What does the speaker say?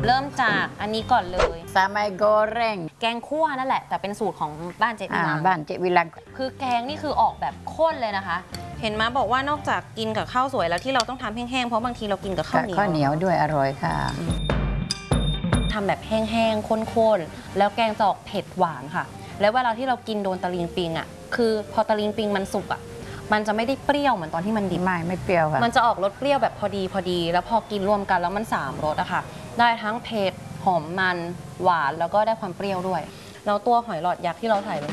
เริ่มจากอันนี้ก่อนเลยสามัยโกเร่งแกงคั่วนั่นแหละแต่เป็นสูตรของบ้านเจ๊วิลังบ้านเจวิลังคือแกงนี่คือออกแบบข้นเลยนะคะ เห็นมาบอกว่านอกจากกินกับข้าวสวยแล้วที่เราต้องทำแห้งๆเพราะบางทีเรากินกับข้าวเหนียวข้าวเหนียวด้วยอร่อยค่ะทำแบบแห้งๆข้นๆแล้วแกงจะออกเผ็ดหวานค่ะ แล้วเวลาที่เรากินโดนตะลิงปิงอ่ะคือพอตะลิงปิงมันสุกอ่ะมันจะไม่ได้เปรี้ยวเหมือนตอนที่มันดิบไม่เปรี้ยวค่ะมันจะออกรสเปรี้ยวแบบพอดีแล้วพอกินรวมกันแล้วมัน3 รสอะค่ะได้ทั้งเผ็ดหอมมันหวานแล้วก็ได้ความเปรี้ยวด้วยแล้วตัวหอยหลอดยักษ์ที่เราใส่ลง